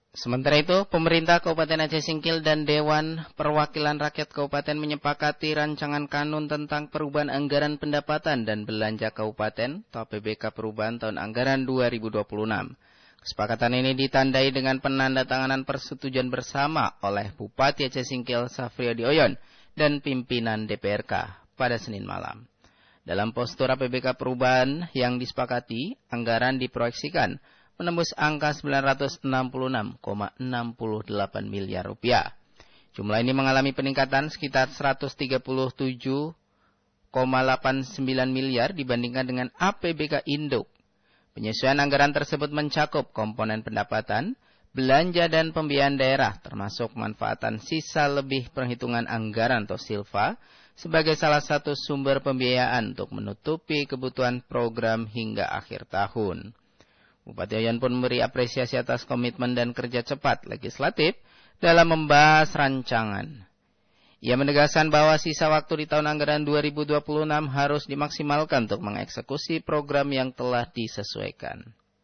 Sementara itu, pemerintah Kabupaten Aceh Singkil dan Dewan Perwakilan Rakyat Kabupaten menyepakati rancangan kanun tentang perubahan anggaran pendapatan dan belanja kabupaten atau APBK perubahan tahun anggaran 2026. Kesepakatan ini ditandai dengan penandatanganan persetujuan bersama oleh Bupati Aceh Singkil Safriodi Oyon dan pimpinan DPRK pada Senin malam. Dalam postur APBK perubahan yang disepakati, anggaran diproyeksikan menembus angka 966,68 miliar rupiah. Jumlah ini mengalami peningkatan sekitar 137,89 miliar dibandingkan dengan APBK induk. Penyesuaian anggaran tersebut mencakup komponen pendapatan, belanja dan pembiayaan daerah, termasuk manfaatan sisa lebih perhitungan anggaran atau silfa, sebagai salah satu sumber pembiayaan untuk menutupi kebutuhan program hingga akhir tahun. Bupati Oyon pun memberi apresiasi atas komitmen dan kerja cepat legislatif dalam membahas rancangan. Ia menegaskan bahwa sisa waktu di tahun anggaran 2026 harus dimaksimalkan untuk mengeksekusi program yang telah disesuaikan.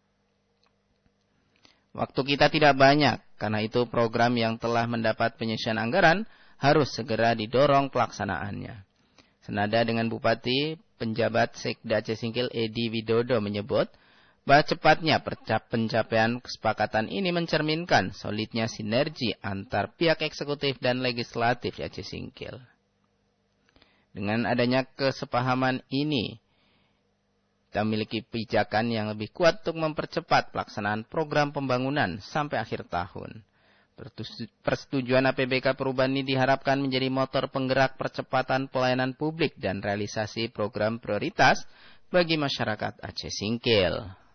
Waktu kita tidak banyak, karena itu program yang telah mendapat penyesuaian anggaran harus segera didorong pelaksanaannya. Senada dengan Bupati, penjabat Sekda Aceh Singkil Edi Widodo menyebut, bahwa cepatnya pencapaian kesepakatan ini mencerminkan solidnya sinergi antar pihak eksekutif dan legislatif di Aceh Singkil. Dengan adanya kesepahaman ini, kita memiliki pijakan yang lebih kuat untuk mempercepat pelaksanaan program pembangunan sampai akhir tahun. Persetujuan APBK perubahan ini diharapkan menjadi motor penggerak percepatan pelayanan publik dan realisasi program prioritas bagi masyarakat Aceh Singkil.